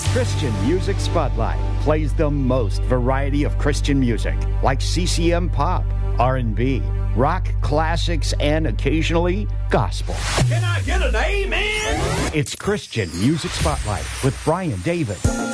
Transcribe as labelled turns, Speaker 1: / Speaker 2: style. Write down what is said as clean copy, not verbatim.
Speaker 1: Christian Music Spotlight plays the most variety of Christian music, like CCM pop, R&B, rock classics, and occasionally gospel.
Speaker 2: Can I get an amen?
Speaker 1: It's Christian Music Spotlight with Brian David.